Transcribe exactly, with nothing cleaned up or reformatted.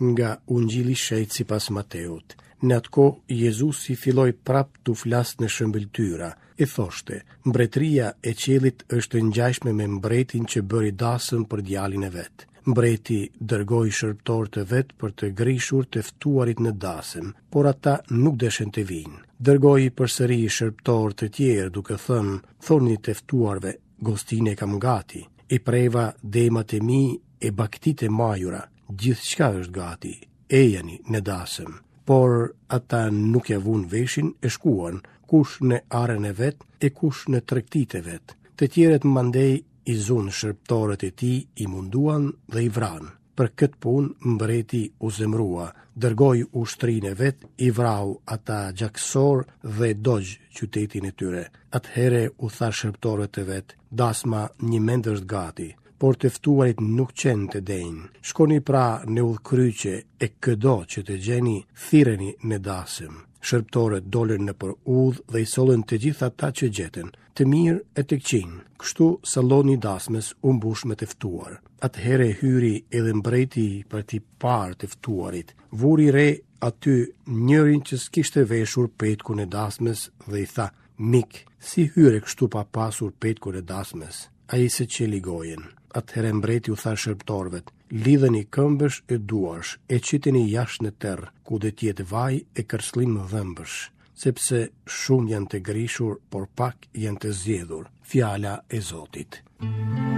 nga Ungjilli Shejt sipas Mateut. Në atë kohë Jezusi filloi prap të flasë në shëmbëltyra. I thoshte: mbretëria e qiellit është e ngjashme me mbretin që bëri dasëm për djalin e vet. Mbreti dërgoi shërbëtorë të vet për të grishur të ftuarit në dasëm, por ata nuk deshen të vinë. Dërgoi përsëri shërbëtorë të tjerë duke thënë: thoni të ftuarve, gostine kam gati. I preva demat e mi e baktit e majura, gjithçka është gati. Ejani në dasëm. Por ata nuk ja vun veshin e shkuan, kush në arën e vet e kush në tregtit e vet. Të tjerët mandej i zunë shërbëtorët e tij i munduan dhe i vranë. Për këtë punë mbreti u zemrua, dërgoi ushtrinë e vet, i vrau ata gjaksor dhe dogj qytetin e tyre. Atëhere u tha shërbëtorët e vet: dasma një mend është gati, por të ftuarit nuk qenë të denjë. Shkoni pra në udhkryqe e këdo që të gjeni, thirreni në dasëm. Shërbëtorët dolën në për udhë dhe i sollën të gjithë ata që gjetën, të mirë e të këqij. Kështu salloni dasmës u mbush me të ftuar. Atëhere hyri edhe mbreti për t'i parë të ftuarit. Vuri re aty njërin që s'kishte veshur petkun e dasmës dhe i tha: mik, si hyre kështu pa pasur petkun e dasmës? Ai se qeli gojen. Atëherë mbreti u tha shërbëtorëve: lidheni këmbësh e duarsh e qiteni jashtë në terr, ku do të jetë vaj e kërcëllim dhëmbësh, sepse shumë janë të grishur, por pak janë të zgjedhur. Fjala e Zotit.